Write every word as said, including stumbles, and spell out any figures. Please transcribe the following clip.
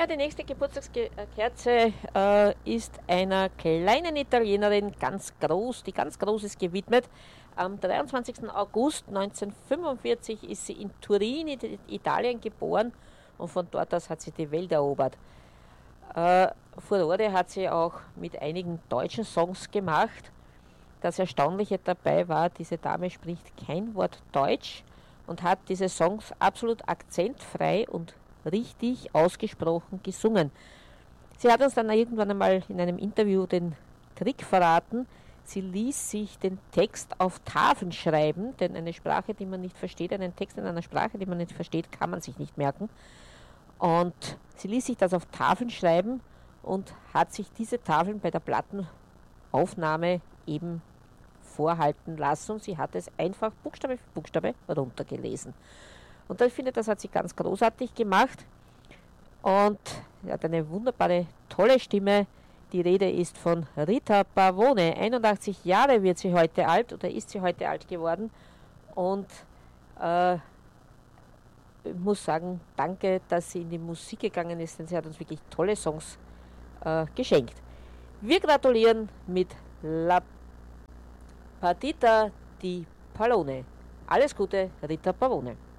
Ja, die nächste Geburtstagskerze äh, ist einer kleinen Italienerin, ganz groß, die ganz groß ist, gewidmet. Am dreiundzwanzigsten August neunzehnhundertfünfundvierzig ist sie in Turin, in Italien, geboren und von dort aus hat sie die Welt erobert. Äh, Furore hat sie auch mit einigen deutschen Songs gemacht. Das Erstaunliche dabei war, diese Dame spricht kein Wort Deutsch und hat diese Songs absolut akzentfrei und richtig ausgesprochen gesungen. Sie hat uns dann irgendwann einmal in einem Interview den Trick verraten. Sie ließ sich den Text auf Tafeln schreiben, denn eine Sprache, die man nicht versteht, einen Text in einer Sprache, die man nicht versteht, kann man sich nicht merken. Und sie ließ sich das auf Tafeln schreiben und hat sich diese Tafeln bei der Plattenaufnahme eben vorhalten lassen und sie hat es einfach Buchstabe für Buchstabe runtergelesen. Und ich finde, das hat sie ganz großartig gemacht und sie hat eine wunderbare, tolle Stimme. Die Rede ist von Rita Pavone. einundachtzig Jahre wird sie heute alt oder ist sie heute alt geworden und äh, ich muss sagen, danke, dass sie in die Musik gegangen ist, denn sie hat uns wirklich tolle Songs äh, geschenkt. Wir gratulieren mit La Partita di Pallone. Alles Gute, Rita Pavone.